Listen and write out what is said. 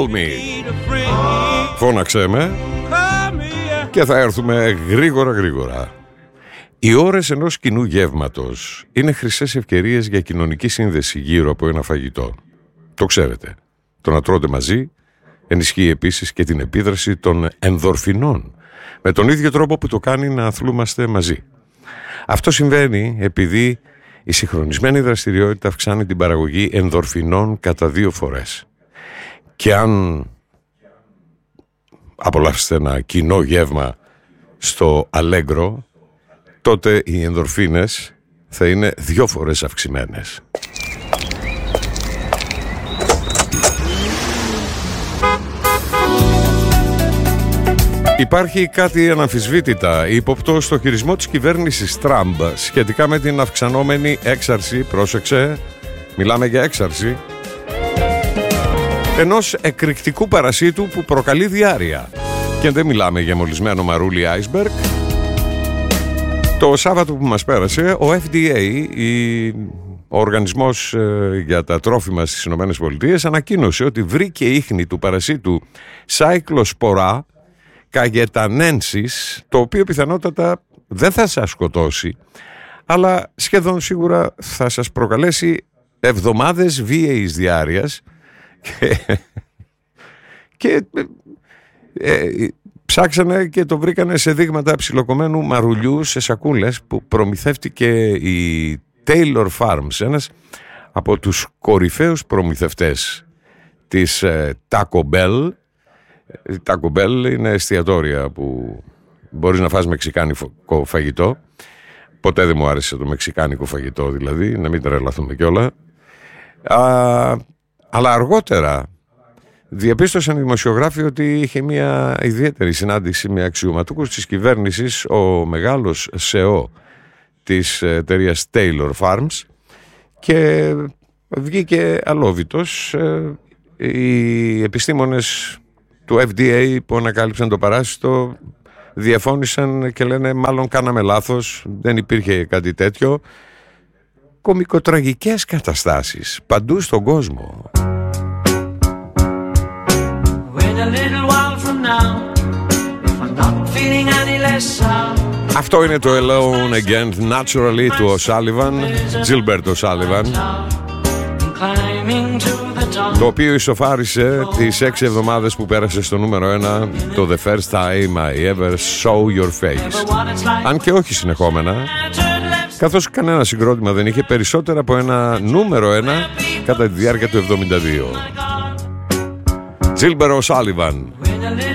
Φώναξέ με και θα έρθουμε γρήγορα. Οι ώρες ενός κοινού γεύματος είναι χρυσές ευκαιρίες για κοινωνική σύνδεση γύρω από ένα φαγητό. Το ξέρετε. Το να τρώτε μαζί ενισχύει επίσης και την επίδραση των ενδορφινών, με τον ίδιο τρόπο που το κάνει να αθλούμαστε μαζί. Αυτό συμβαίνει επειδή η συγχρονισμένη δραστηριότητα αυξάνει την παραγωγή ενδορφινών κατά 2 φορές. Και αν απολαύσετε ένα κοινό γεύμα στο Αλέγκρο, τότε οι ενδορφίνες θα είναι 2 φορές αυξημένες. Υπάρχει κάτι αναμφισβήτητα ύποπτο στο χειρισμό της κυβέρνησης Τραμπ σχετικά με την αυξανόμενη έξαρση, πρόσεξε, μιλάμε για έξαρση, ενός εκρηκτικού παρασίτου που προκαλεί διάρρεια. Και δεν μιλάμε για μολυσμένο μαρούλι iceberg. Το Σάββατο που μας πέρασε, ο FDA, ο Οργανισμός για τα Τρόφιμα στις ΗΠΑ, ανακοίνωσε ότι βρήκε ίχνη του παρασίτου Cyclospora cayetanensis, το οποίο πιθανότατα δεν θα σας σκοτώσει, αλλά σχεδόν σίγουρα θα σας προκαλέσει εβδομάδες βίαιης διάρειας και ψάξανε και το βρήκανε σε δείγματα ψιλοκομμένου μαρουλιού σε σακούλες που προμηθεύτηκε η Taylor Farms, ένας από τους κορυφαίους προμηθευτές της Taco Bell. Η Taco Bell είναι εστιατόρια που μπορείς να φας μεξικάνικο φαγητό. Ποτέ δεν μου άρεσε το μεξικάνικο φαγητό, δηλαδή, να μην τρελαθούμε κιόλα. Αλλά αργότερα διαπίστωσαν οι δημοσιογράφοι ότι είχε μια ιδιαίτερη συνάντηση με αξιωματούχους της κυβέρνησης ο μεγάλος CEO της εταιρείας Taylor Farms και βγήκε αλόβητος. Οι επιστήμονες του FDA που ανακάλυψαν το παράσιτο διαφώνησαν και λένε μάλλον κάναμε λάθος, δεν υπήρχε κάτι τέτοιο. Κωμικοτραγικές καταστάσεις παντού στον κόσμο. Αυτό είναι το Alone Again Naturally του O'Sullivan, Gilbert O'Sullivan, το οποίο ισοφάρισε τις 6 εβδομάδες που πέρασε στο νούμερο 1 το The First Time I Ever Saw Your Face. Αν και όχι συνεχόμενα, καθώς κανένα συγκρότημα δεν είχε περισσότερα από ένα νούμερο 1 κατά τη διάρκεια του 72. Gilbert O'Sullivan.